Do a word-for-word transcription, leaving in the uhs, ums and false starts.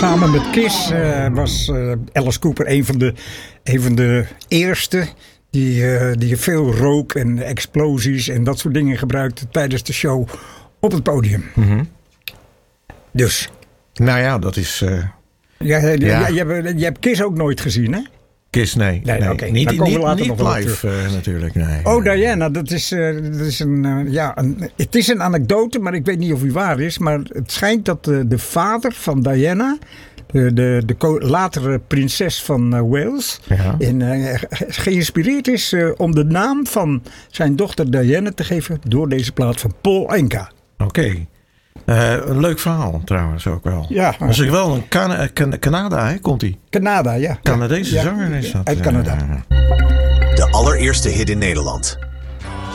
Samen met Kiss uh, was uh, Alice Cooper een van de, een van de eerste die, uh, die veel rook en explosies en dat soort dingen gebruikte tijdens de show op het podium. Mm-hmm. Dus. Nou ja, dat is... Uh, ja, ja, ja. Je, hebt, je hebt Kiss ook nooit gezien, hè? Kiss, nee. nee, nee. Okay. Niet, komen we niet, later niet nog live uh, natuurlijk, nee. Oh, Diana, dat is, uh, dat is een, uh, ja, een... Het is een anekdote, maar ik weet niet of die waar is. Maar het schijnt dat uh, de vader van Diana... De, de, de latere prinses van uh, Wales... Ja. En, uh, geïnspireerd is uh, om de naam van zijn dochter Diana te geven... door deze plaat van Paul Anka. Oké. Okay. Uh, een leuk verhaal trouwens ook wel. Ja. Dat is ook wel een Can- Can- Canada, hè, komt hij? Canada, ja. Canadese ja. zanger is dat. Uit Canada. De allereerste hit in Nederland.